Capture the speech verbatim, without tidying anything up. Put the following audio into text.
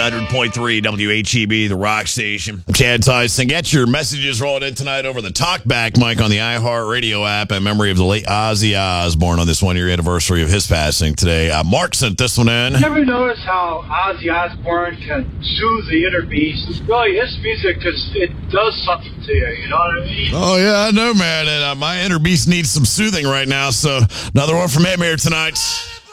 one hundred point three W H E B, the rock station. I'm Chad Tyson. Get your messages rolling in tonight over the talkback mic on the iHeartRadio app in memory of the late Ozzy Osbourne on this one-year anniversary of his passing today. Uh, Mark sent this one in. You ever notice how Ozzy Osbourne can soothe the inner beast? Really, his music, just, it does something to you, you know what I mean? Oh, yeah, I know, man. And uh, my inner beast needs some soothing right now, so another one from him here tonight.